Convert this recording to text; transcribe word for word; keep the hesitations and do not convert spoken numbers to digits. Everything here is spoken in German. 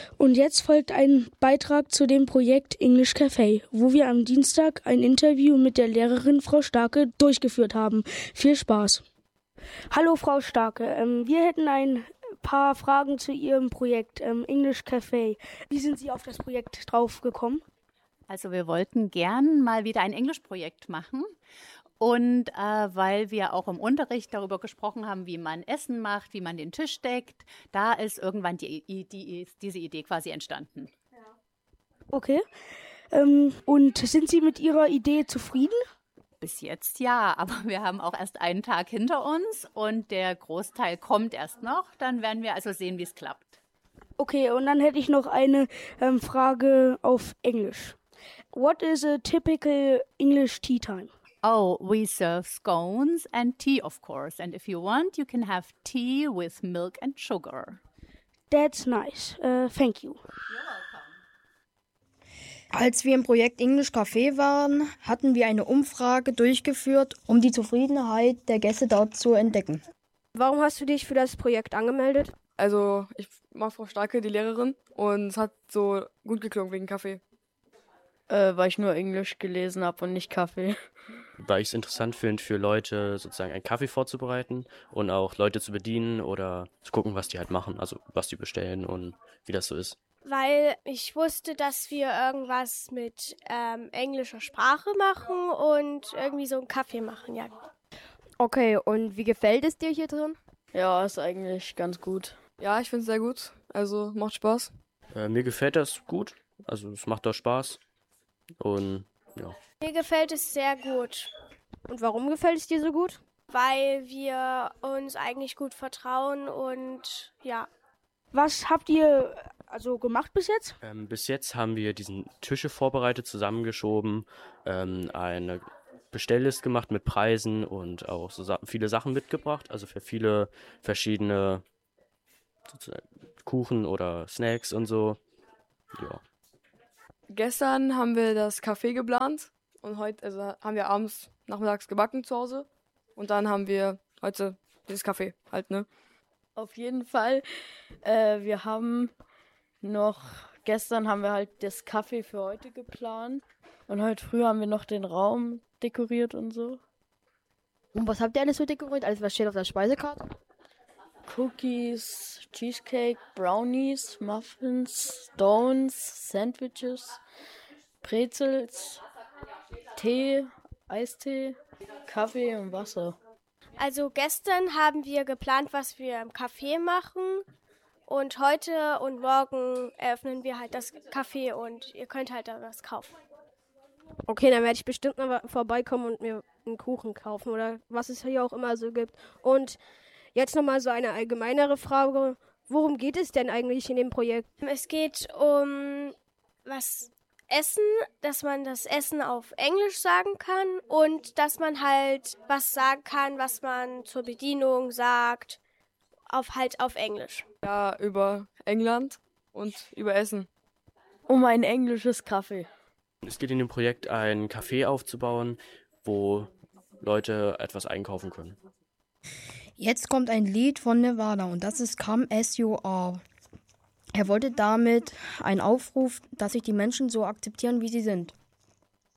Und jetzt folgt ein Beitrag zu dem Projekt English Café, wo wir am Dienstag ein Interview mit der Lehrerin Frau Starke durchgeführt haben. Viel Spaß. Hallo Frau Starke, ähm, wir hätten ein paar Fragen zu Ihrem Projekt ähm, English Café. Wie sind Sie auf das Projekt drauf gekommen? Also wir wollten gern mal wieder ein Englischprojekt machen. Und äh, weil wir auch im Unterricht darüber gesprochen haben, wie man Essen macht, wie man den Tisch deckt, da ist irgendwann die, die, diese Idee quasi entstanden. Okay. Ähm, und sind Sie mit Ihrer Idee zufrieden? Bis jetzt ja, aber wir haben auch erst einen Tag hinter uns und der Großteil kommt erst noch. Dann werden wir also sehen, wie es klappt. Okay, und dann hätte ich noch eine ähm, Frage auf Englisch. What is a typical English tea time? Oh, we serve scones and tea, of course. And if you want, you can have tea with milk and sugar. That's nice. Uh, thank you. You're welcome. Als wir im Projekt English Café waren, hatten wir eine Umfrage durchgeführt, um die Zufriedenheit der Gäste dort zu entdecken. Warum hast du dich für das Projekt angemeldet? Also, ich mag Frau Starke, die Lehrerin, und es hat so gut geklungen wegen Kaffee. Äh, weil ich nur Englisch gelesen habe und nicht Kaffee. Weil ich es interessant finde, für Leute sozusagen einen Kaffee vorzubereiten und auch Leute zu bedienen oder zu gucken, was die halt machen, also was die bestellen und wie das so ist. Weil ich wusste, dass wir irgendwas mit ähm, englischer Sprache machen und irgendwie so einen Kaffee machen, ja. Okay, und wie gefällt es dir hier drin? Ja, ist eigentlich ganz gut. Ja, ich finde es sehr gut. Also, macht Spaß. Äh, mir gefällt das gut, also es macht doch Spaß und ja. Mir gefällt es sehr gut. Und warum gefällt es dir so gut? Weil wir uns eigentlich gut vertrauen und ja. Was habt ihr also gemacht bis jetzt? Ähm, bis jetzt haben wir diesen Tische vorbereitet, zusammengeschoben, ähm, eine Bestellliste gemacht mit Preisen und auch so sa- viele Sachen mitgebracht, also für viele verschiedene sozusagen Kuchen oder Snacks und so. Ja. Gestern haben wir das Café geplant und heute also haben wir abends, nachmittags gebacken zu Hause. Und dann haben wir heute dieses Café halt, ne? Auf jeden Fall. Äh, wir haben noch, gestern haben wir halt das Kaffee für heute geplant. Und heute früh haben wir noch den Raum dekoriert und so. Und was habt ihr alles so dekoriert? Alles, was steht auf der Speisekarte? Cookies, Cheesecake, Brownies, Muffins, Stones, Sandwiches, Brezels, Tee, Eistee, Kaffee und Wasser. Also gestern haben wir geplant, was wir im Café machen. Und heute und morgen eröffnen wir halt das Café und ihr könnt halt da was kaufen. Okay, dann werde ich bestimmt mal vorbeikommen und mir einen Kuchen kaufen oder was es hier auch immer so gibt. Und jetzt nochmal so eine allgemeinere Frage. Worum geht es denn eigentlich in dem Projekt? Es geht um was Essen, dass man das Essen auf Englisch sagen kann und dass man halt was sagen kann, was man zur Bedienung sagt, auf halt auf Englisch. Ja, über England und über Essen. Um ein englisches Kaffee. Es geht in dem Projekt, ein Café aufzubauen, wo Leute etwas einkaufen können. Jetzt kommt ein Lied von Nirvana und das ist Come As You Are. Er wollte damit einen Aufruf, dass sich die Menschen so akzeptieren, wie sie sind.